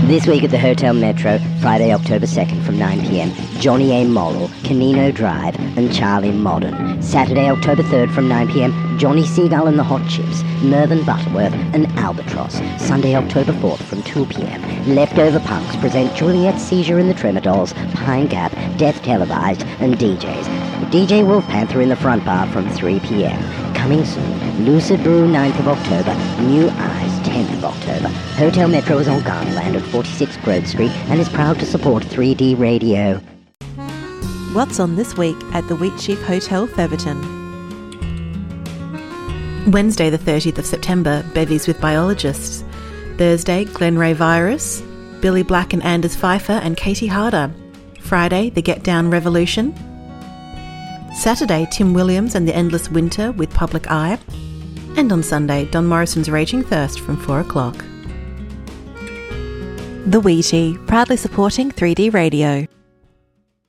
This week at the Hotel Metro, Friday, October 2nd from 9pm, Johnny A. Morrill, Canino Drive, and Charlie Modern. Saturday, October 3rd from 9pm, Johnny Seagull and the Hot Chips, Mervyn Butterworth, and Albatross. Sunday, October 4th from 2pm, Leftover Punks present Juliet Seizure and the Tremadolls, Pine Gap, Death Televised, and DJs. With DJ Wolf Panther in the front bar from 3pm. Coming soon, Lucid Brew 9th of October, New Eyes 10th of October. Hotel Metro is on Garnerland at 46 Grove Street and is proud to support 3D Radio. What's on this week at the Wheatsheaf Hotel, Theberton? Wednesday the 30th of September, bevies with biologists. Thursday, Glenray Virus, Billy Black and Anders Pfeiffer and Katie Harder. Friday, the Get Down Revolution. Saturday, Tim Williams and the Endless Winter with Public Eye. And on Sunday, Don Morrison's Raging Thirst from 4 o'clock. The Wheatie, proudly supporting 3D Radio.